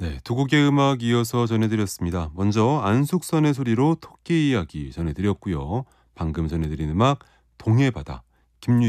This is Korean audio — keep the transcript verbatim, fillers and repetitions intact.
네, 두 곡의 음악 이어서 전해드렸습니다. 먼저 안숙선의 소리로 토끼 이야기 전해드렸고요. 방금 전해드린 음악 동해바다 김유